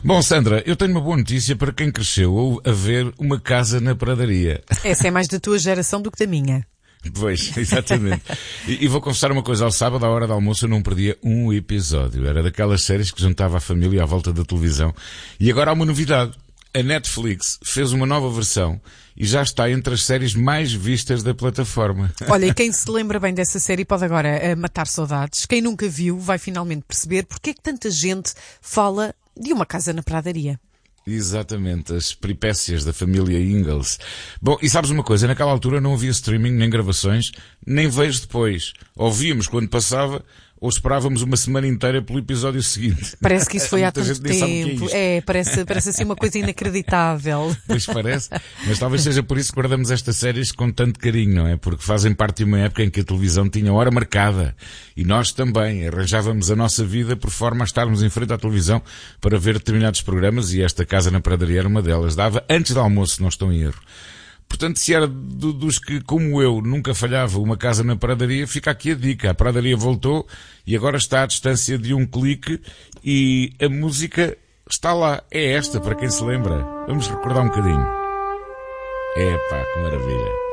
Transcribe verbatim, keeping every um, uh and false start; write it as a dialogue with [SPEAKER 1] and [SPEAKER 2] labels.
[SPEAKER 1] Bom, Sandra, eu tenho uma boa notícia para quem cresceu a ver Uma Casa na Pradaria.
[SPEAKER 2] Essa é mais da tua geração do que da minha.
[SPEAKER 1] Pois, exatamente. E, e vou confessar uma coisa, ao sábado, à hora do almoço, eu não perdia um episódio. Era daquelas séries que juntava a família à volta da televisão. E agora há uma novidade. A Netflix fez uma nova versão e já está entre as séries mais vistas da plataforma.
[SPEAKER 2] Olha, e quem se lembra bem dessa série pode agora uh, matar saudades. Quem nunca viu vai finalmente perceber porque é que tanta gente fala de Uma Casa na Pradaria.
[SPEAKER 1] Exatamente, as peripécias da família Ingalls. Bom, e sabes uma coisa, naquela altura não havia streaming, nem gravações, nem vejo depois. Ouvíamos quando passava, ou esperávamos uma semana inteira pelo episódio seguinte.
[SPEAKER 2] Parece que isso foi há tanto tempo.
[SPEAKER 1] É,
[SPEAKER 2] é, parece, parece assim uma coisa inacreditável.
[SPEAKER 1] Pois parece, mas talvez seja por isso que guardamos estas séries com tanto carinho, não é? Porque fazem parte de uma época em que a televisão tinha hora marcada. E nós também arranjávamos a nossa vida por forma a estarmos em frente à televisão para ver determinados programas, e esta Casa na Pradaria era uma delas. Dava antes do almoço, se não estou em erro. Portanto, se era do, dos que, como eu, nunca falhava Uma Casa na Pradaria, fica aqui a dica. A Pradaria voltou e agora está à distância de um clique e a música está lá. É esta, para quem se lembra. Vamos recordar um bocadinho. Epá, que maravilha.